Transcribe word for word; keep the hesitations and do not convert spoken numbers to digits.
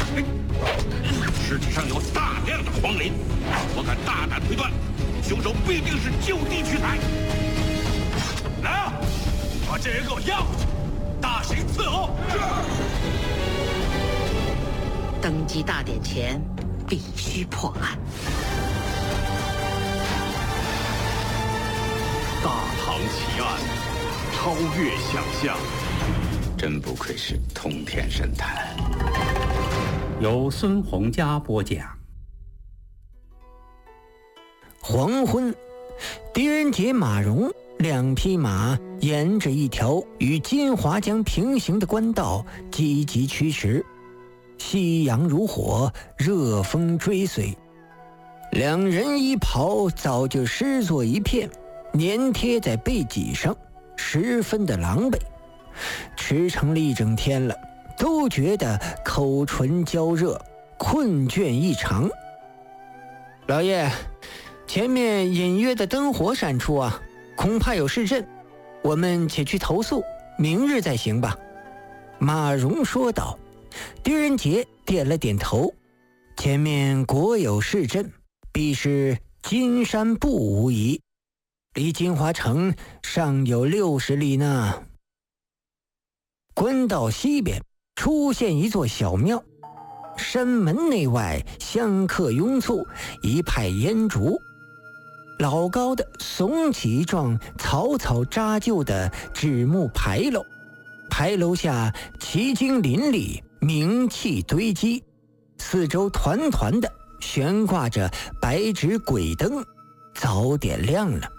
尸体上有大量的黄磷，我敢大胆推断，凶手必定是就地取材。来啊，把这人给我押回去，大刑伺候。 登基大典前，必须破案。 大唐奇案，超越想象。 真不愧是通天神探。 由孙洪佳播讲。 黄昏，狄仁杰、马融两匹马沿着一条与金华江平行的官道积极驱驰，夕阳如火，热风追随。两人衣袍早就湿作一片，粘贴在背脊上，十分的狼狈。驰骋了一整天了，都觉得口唇焦热，困倦异常。老爷，前面隐约的灯火闪出啊，恐怕有市镇，我们且去投宿，明日再行吧。马融说道。狄仁杰点了点头，前面果有市镇，必是金山埠无疑，离金华城尚有六十里呢。官道西边出现一座小庙，山门内外香客拥簇，一派烟烛。老高的耸起一幢草草扎就的纸木牌楼，牌楼下奇经林立，名器堆积，四周团团的悬挂着白纸鬼灯，早点亮了。